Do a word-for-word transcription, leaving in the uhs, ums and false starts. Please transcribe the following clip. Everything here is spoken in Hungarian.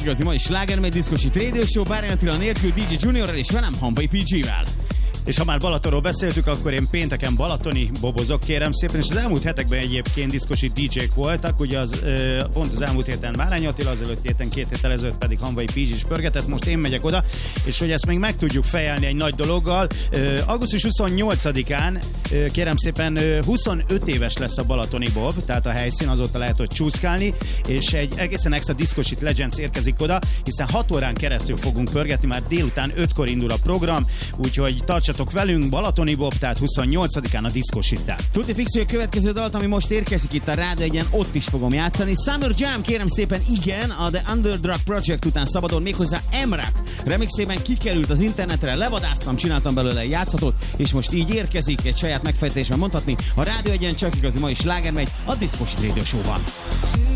igazi mai sláger, mely diszkosit Radio Show, Bárány Attila nélkül, dé dzsé Juniorral és velem Hanvai pé gé-vel. És ha már Balatonról beszéltük, akkor én pénteken balatoni bobozok, kérem szépen, és az elmúlt hetekben egyébként diszkosi dé dzsék voltak, ugye az, pont az elmúlt héten Bárány Attila, az előtt héten, két héttel ezelőtt pedig Hanvai pé gé is pörgetett, most én megyek oda, és hogy ezt még meg tudjuk fejelni egy nagy dologgal. augusztus huszonnyolcadikán, kérem szépen, huszonöt éves lesz a balatoni bob, tehát a helyszín, azóta lehet ott csúszkálni, és egy egészen extra diszkosit Legends érkezik oda, hiszen hat órán keresztül fogunk pörgetni, már délután ötkor indul a program, úgyhogy tartsatok velünk, balatoni bob, tehát huszonnyolcadikán a diszkositán. Tuti fix, hogy a következő dalt, ami most érkezik itt a Rádió egyen, ott is fogom játszani. Summer Jam, kérem szépen, igen, a The Underdrug Project után szabadon, méghozzá Emrap remixében kikerült az internetre, levadáztam, csináltam belőle egy játszhatót, és most így érkezik egy saját megfejtésben mondhatni. A Rádió egyen csak igazi mai sláger megy, a Diszkosit Radio Show-ban.